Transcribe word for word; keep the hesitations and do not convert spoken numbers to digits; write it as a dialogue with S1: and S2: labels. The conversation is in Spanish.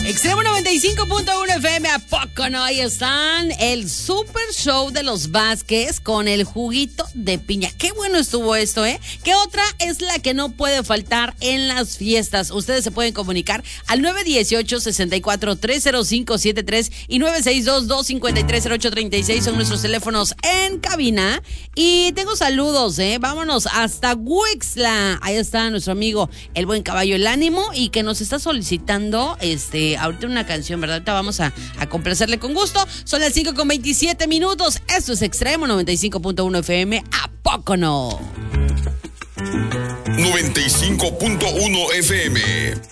S1: Extremo noventa y cinco punto uno F M, ¿a poco no? Ahí están, el super show de los Vázquez con el juguito de piña. Qué bueno estuvo esto, ¿eh? ¿Qué otra es la que no puede faltar en las fiestas? Ustedes se pueden comunicar al nueve uno ocho, seis cuatro, tres cero cinco siete tres y nueve seis dos, dos cinco tres, cero ocho tres seis son nuestros teléfonos en cabina. Y tengo saludos, ¿eh? Vámonos hasta Huixla. Ahí está nuestro amigo el buen Caballo El Ánimo y que nos está solicitando este ahorita una canción, ¿verdad? Ahorita vamos a, a complacerle con gusto. Son las cinco con veintisiete minutos. Esto es Extremo noventa y cinco punto uno F M. ¿A poco no?
S2: noventa y cinco punto uno F M.